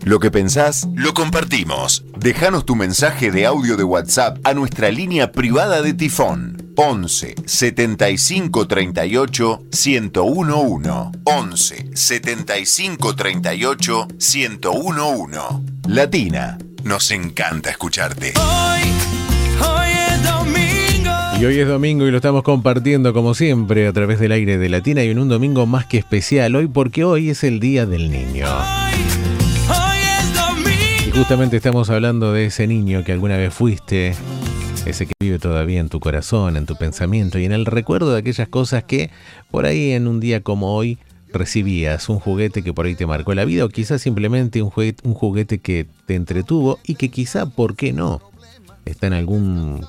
Lo que pensás, lo compartimos. Déjanos tu mensaje de audio de WhatsApp a nuestra línea privada de Tifón. 11 75 38 1011. 11 75 38 1011. Latina, nos encanta escucharte. Hoy es domingo. Y hoy es domingo y lo estamos compartiendo como siempre a través del aire de Latina, y en un domingo más que especial hoy porque hoy es el Día del Niño. Y justamente estamos hablando de ese niño que alguna vez fuiste, ese que vive todavía en tu corazón, en tu pensamiento y en el recuerdo de aquellas cosas que por ahí en un día como hoy recibías, un juguete que por ahí te marcó la vida, o quizás simplemente un juguete que te entretuvo y que quizá, ¿por qué no?, está en algún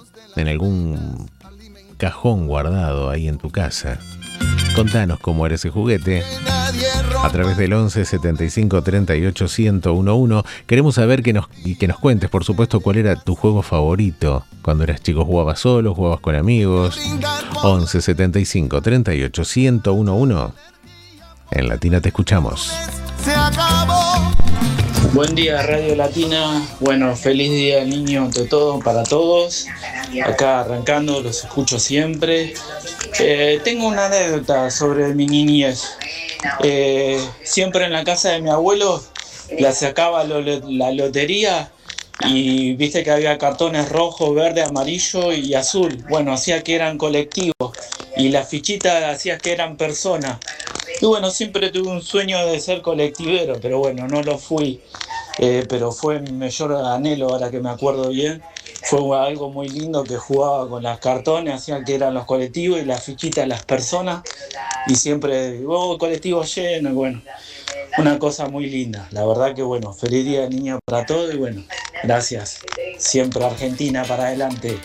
cajón guardado ahí en tu casa. Contanos cómo era ese juguete a través del 11 75 38 1011. Queremos saber que nos cuentes, por supuesto, cuál era tu juego favorito. Cuando eras chico, ¿jugabas solo? ¿Jugabas con amigos? 11 75 38 1011. En Latina te escuchamos. Se acabó. Buen día, Radio Latina. Bueno, feliz día del niño ante todo, para todos. Acá arrancando, los escucho siempre. Tengo una anécdota sobre mi niñez. Siempre en la casa de mi abuelo la sacaba la lotería y viste que había cartones rojo, verde, amarillo y azul. Bueno, hacía que eran colectivos y las fichitas hacía que eran personas. Y bueno, siempre tuve un sueño de ser colectivero, pero bueno, no lo fui. Pero fue mi mayor anhelo, ahora que me acuerdo bien. Fue algo muy lindo que jugaba con las cartones, hacía que eran los colectivos y las fichitas las personas. Y siempre, colectivo lleno, y bueno, una cosa muy linda. La verdad que bueno, feliz día del niño para todos y bueno, gracias. Siempre Argentina para adelante.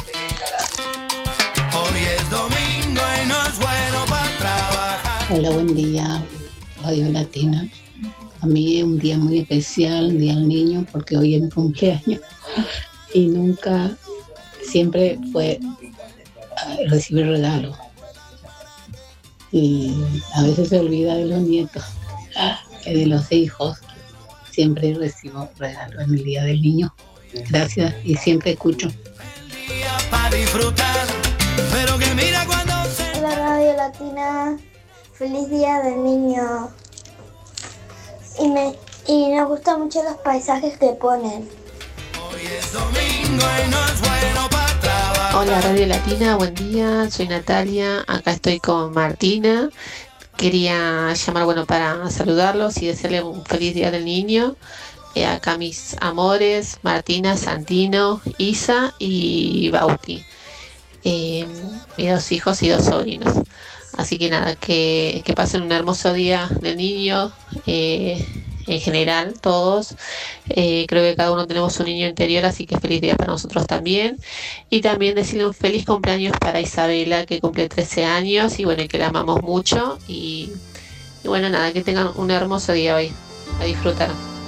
Hoy es domingo y no es bueno para trabajar. Hola, buen día, Radio Latina. A mí es un día muy especial, un día del niño, porque hoy es mi cumpleaños y nunca, siempre fue recibir regalos. Y a veces se olvida de los nietos, de los hijos. Siempre recibo regalos en el día del niño. Gracias y siempre escucho. Hola, Radio Latina. Feliz día del niño. Y me gustan mucho los paisajes que ponen. Hoy es domingo y no es bueno para trabajar. Hola Radio Latina, buen día, soy Natalia, acá estoy con Martina. Quería llamar, para saludarlos y desearles un feliz día del niño. Acá mis amores, Martina, Santino, Isa y Bauti. Mis 2 hijos y 2 sobrinos. Así que nada, que pasen un hermoso día del niño, en general, todos. Creo que cada uno tenemos un niño interior, así que feliz día para nosotros también. Y también decirle un feliz cumpleaños para Isabela, que cumple 13 años, y bueno, que la amamos mucho. Y bueno, nada, que tengan un hermoso día hoy. A disfrutar.